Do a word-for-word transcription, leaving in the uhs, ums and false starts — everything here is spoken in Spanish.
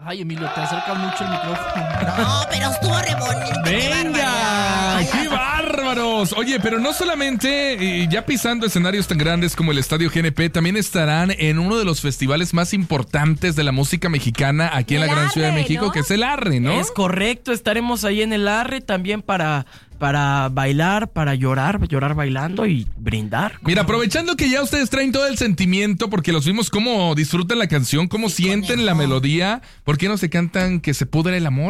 Ay, Emilio, te acercas mucho el micrófono. No, pero estuvo re bonito. ¡Venga! ¡Qué bárbaros! Oye, pero no solamente eh, ya pisando escenarios tan grandes como el Estadio G N P, también estarán en uno de los festivales más importantes de la música mexicana aquí en la El Gran Ciudad de Arre, México, ¿no? que es el Arre, ¿no? Es correcto, estaremos ahí en el Arre también para, para bailar, para llorar, llorar bailando y brindar. Mira, aprovechando que ya ustedes traen todo el sentimiento, porque los vimos cómo disfrutan la canción, cómo sienten la melodía, ¿por qué no se cantan Que se pudre el amor?